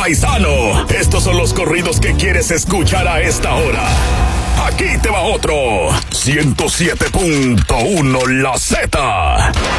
paisano. Estos son los corridos que quieres escuchar a esta hora. Aquí te va otro. 107.1 La Z.